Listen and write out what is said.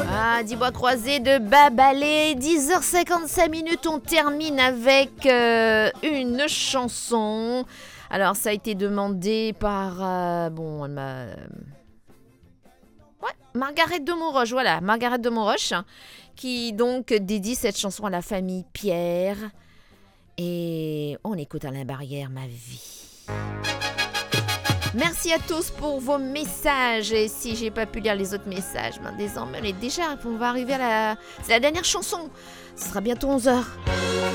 Ah, 10 bois croisés de Babalé, 10h55, on termine avec une chanson. Alors, ça a été demandé par... elle m'a... Margaret de Montroche, voilà, Margaret de Montroche, qui donc dédie cette chanson à la famille Pierre. Et on écoute Alain Barrière, Ma vie. Merci à tous pour vos messages. Et si j'ai pas pu lire les autres messages, désormais on va arriver à c'est la dernière chanson. Ce sera bientôt 11h.